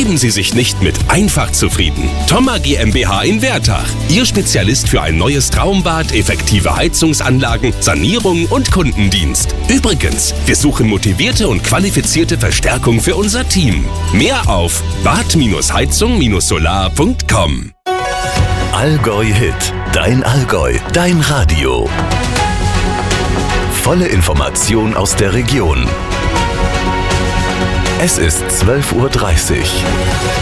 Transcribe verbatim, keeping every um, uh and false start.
Geben Sie sich nicht mit einfach zufrieden. Thoma GmbH in Wertach. Ihr Spezialist für ein neues Traumbad, effektive Heizungsanlagen, Sanierung und Kundendienst. Übrigens, wir suchen motivierte und qualifizierte Verstärkung für unser Team. Mehr auf bad heizung solar punkt com. Allgäu Hit. Dein Allgäu. Dein Radio. Volle Information aus der Region. Es ist zwölf Uhr dreißig.